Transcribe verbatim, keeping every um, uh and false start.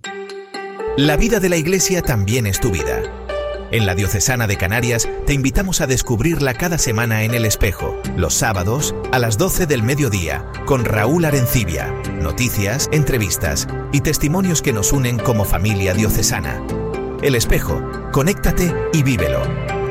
La vida de la Iglesia también es tu vida. En la Diocesana de Canarias te invitamos a descubrirla cada semana en El Espejo, los sábados a las doce del mediodía, con Raúl Arencibia. Noticias, entrevistas y testimonios que nos unen como familia diocesana. El Espejo, conéctate y vívelo.